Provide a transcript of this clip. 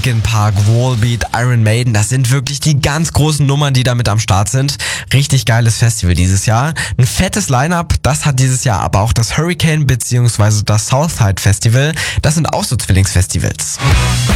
Linkin Park, Volbeat, Iron Maiden, das sind wirklich die ganz großen Nummern, die da mit am Start sind. Richtig geiles Festival dieses Jahr. Ein fettes Line-Up, das hat dieses Jahr aber auch das Hurricane bzw. das Southside Festival. Das sind auch so Zwillingsfestivals.